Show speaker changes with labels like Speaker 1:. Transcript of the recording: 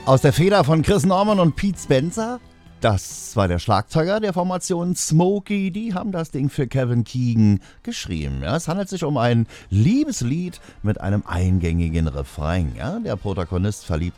Speaker 1: Aus der Feder von Chris Norman und Pete Spencer. Das war der Schlagzeuger der Formation Smokey. Die haben das Ding für Kevin Keegan geschrieben. Ja, es handelt sich um ein Liebeslied mit einem eingängigen Refrain. Ja, der Protagonist verliebt